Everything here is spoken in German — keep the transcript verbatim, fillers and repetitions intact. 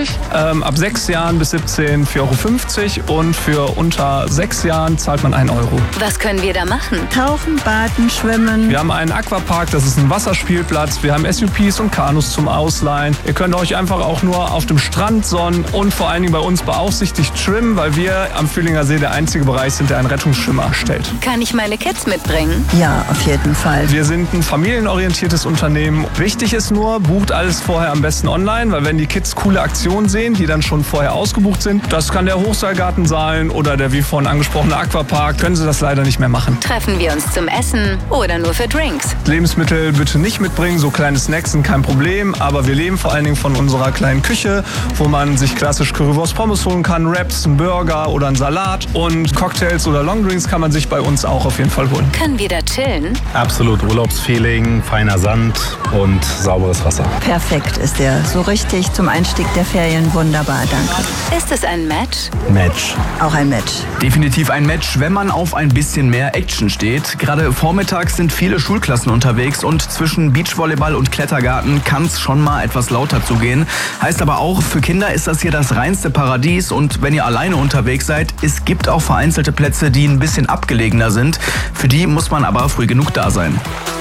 fünfzig. Ähm, ab sechs Jahren bis siebzehn vier Euro fünfzig und für unter sechs Jahren zahlt man einen Euro. Was können wir da machen? Tauchen, baden, schwimmen. Wir haben einen Aquapark, das ist ein Wasserspielplatz. Wir haben S U Ps und Kanus zum Ausleihen. Ihr könnt euch einfach auch nur auf dem Strand sonnen und vor allen Dingen bei uns beaufsichtigt schwimmen, weil wir am Fühlinger See der einzige Bereich sind, der einen Rettungsschwimmer erstellt. Kann ich meine Kids mitbringen? Ja, auf jeden Fall. Wir sind ein familienorientiertes Unternehmen. Wichtig ist nur, bucht alles vorher am besten online, weil wenn die Kids coole Aktionen sehen, die dann schon vorher ausgebucht sind, das kann der Hochseilgarten sein oder der wie vorhin angesprochene Aquapark, können sie das leider nicht mehr machen. Treffen wir uns zum Essen oder nur für Drinks? Lebensmittel bitte nicht mitbringen, so kleine Snacks sind kein Problem, aber wir leben vor allen Dingen von unserer kleinen Küche, wo man sich klassisch Currywurst Pommes holen kann, Wraps, einen Burger oder einen Salat und Cocktails oder Longdrinks kann man sich bei uns auch auf jeden Fall holen. Können wir da chillen? Absolut Urlaubsfeeling, feiner Sand und sauberes Wasser. Perfekt ist der. So richtig zum Einstieg der Ferien wunderbar, danke. Ist es ein Match? Match. Auch ein Match. Definitiv ein Match, wenn man auf ein bisschen mehr Action steht. Gerade vormittags sind viele Schulklassen unterwegs und zwischen Beachvolleyball und Klettergarten kann es schon mal etwas lauter zugehen. Heißt aber auch, für Kinder ist das hier das reinste Paradies und wenn ihr alleine unterwegs seid, es gibt auch vereinzelte Plätze, die ein bisschen abgelegener sind. Für die muss man aber früh genug da sein.